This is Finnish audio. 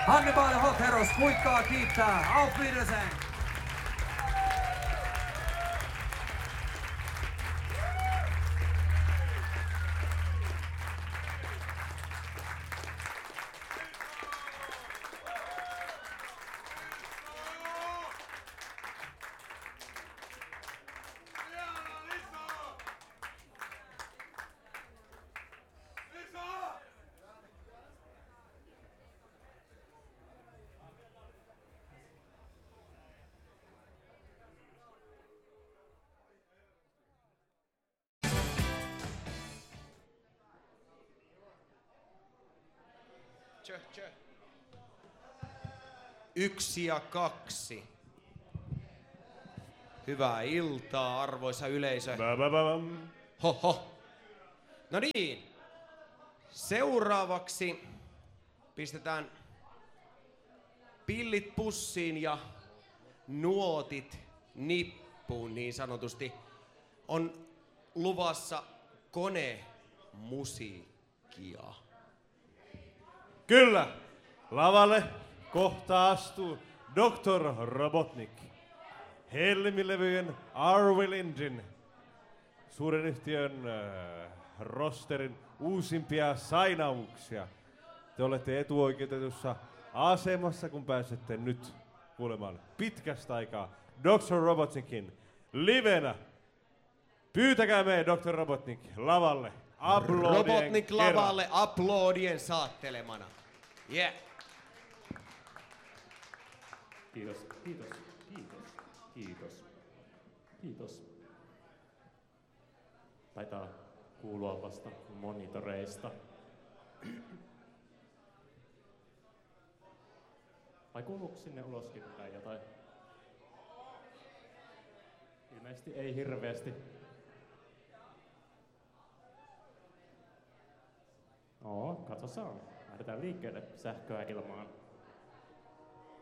Hannibal Hot Heroes kuitkaa kiittää. Auf Wiedersehen! Yksi ja kaksi. Hyvää iltaa, arvoisa yleisö. Hoho. No niin. Seuraavaksi pistetään pillit pussiin ja nuotit nippuun niin sanotusti. On luvassa konemusiikkia. Kyllä. Lavalle kohta astuu Dr. Robotnik. Helmilevyjen Arvel Engine. Suuren yhtiön rosterin uusimpia sainauksia. Te olette etuoikeutetussa asemassa, kun pääsette nyt kuulemaan pitkästä aikaa Dr. Robotnikin livenä. Pyytäkää me Dr. Robotnik lavalle. Robotnik lavalle aplodien saattelemana. Yeah. Kiitos, kiitos, kiitos, kiitos, kiitos. Taitaa kuulua vasta monitoreista. Vai kuuluuko sinne uloskin päin jotain? Ilmeisesti ei hirveästi. No, katsotaan. Lähdetään liikkeelle sähköä ilmaan.